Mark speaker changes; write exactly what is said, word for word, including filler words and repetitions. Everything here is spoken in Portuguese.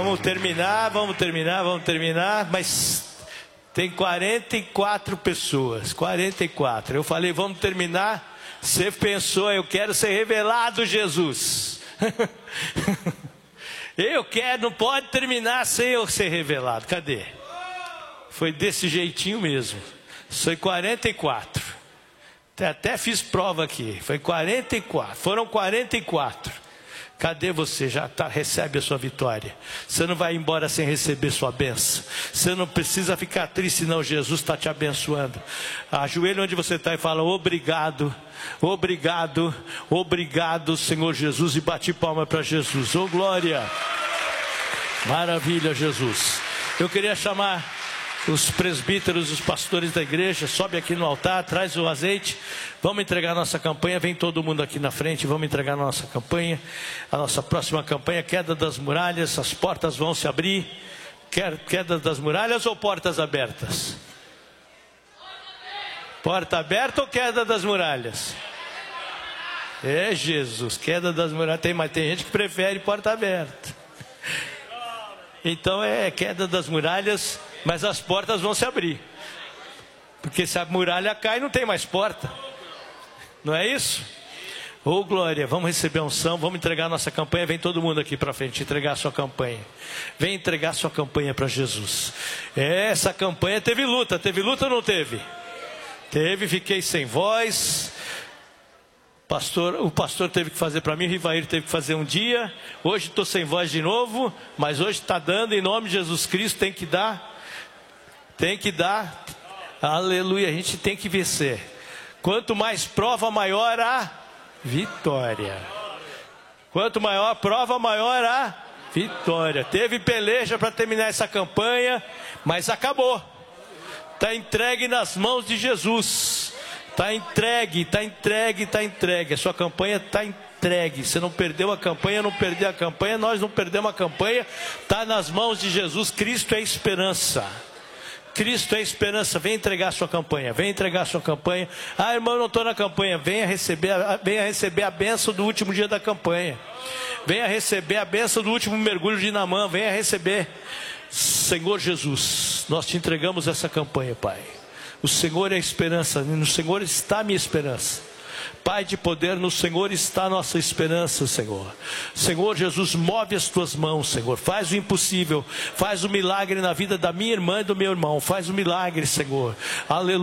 Speaker 1: Vamos terminar, vamos terminar, vamos terminar, mas tem quarenta e quatro pessoas, quarenta e quatro. Eu falei, vamos terminar. Você pensou, eu quero ser revelado, Jesus. Eu quero, não pode terminar sem eu ser revelado. Cadê? Foi desse jeitinho mesmo. Foi quarenta e quatro. Até fiz prova aqui. Foi quarenta e quatro. Foram quarenta e quatro. Cadê você? Já tá, recebe a sua vitória. Você não vai embora sem receber sua bênção. Você não precisa ficar triste, não. Jesus está te abençoando. Ajoelha onde você está e fala: obrigado, obrigado, obrigado, Senhor Jesus. E bate palma para Jesus. Oh, glória! Maravilha, Jesus. Eu queria chamar os presbíteros, os pastores da igreja. Sobe aqui no altar, traz o azeite. Vamos entregar a nossa campanha. Vem todo mundo aqui na frente. Vamos entregar a nossa campanha. A nossa próxima campanha: queda das muralhas. As portas vão se abrir. Queda das muralhas ou portas abertas? Porta aberta ou queda das muralhas? É, Jesus, queda das muralhas. Tem, mas tem gente que prefere porta aberta. Então é queda das muralhas, mas as portas vão se abrir. Porque se a muralha cai, não tem mais porta. Não é isso? Ô, glória, vamos receber a unção, vamos entregar a nossa campanha. Vem todo mundo aqui para frente entregar a sua campanha. Vem entregar a sua campanha para Jesus. Essa campanha teve luta. Teve luta ou não teve? Teve, fiquei sem voz. Pastor, o pastor teve que fazer para mim, o Rivair teve que fazer um dia. Hoje estou sem voz de novo, mas hoje está dando, em nome de Jesus Cristo. Tem que dar, tem que dar, aleluia, a gente tem que vencer. Quanto mais prova, maior a vitória. Quanto maior a prova, maior a vitória. Teve peleja para terminar essa campanha, mas acabou. Está entregue nas mãos de Jesus. Está entregue, está entregue, está entregue. A sua campanha está entregue. Você não perdeu a campanha, não perdeu a campanha. Nós não perdemos a campanha. Está nas mãos de Jesus. Cristo é esperança. Cristo é esperança. Vem entregar a sua campanha. Vem entregar a sua campanha. Ah, irmão, eu não estou na campanha. Venha receber, venha receber a bênção do último dia da campanha. Venha receber a bênção do último mergulho de Naamã. Venha receber. Senhor Jesus, nós te entregamos essa campanha, Pai. O Senhor é a esperança, no Senhor está a minha esperança. Pai de poder, no Senhor está a nossa esperança, Senhor. Senhor Jesus, move as tuas mãos, Senhor. Faz o impossível, faz o milagre na vida da minha irmã e do meu irmão. Faz o milagre, Senhor. Aleluia.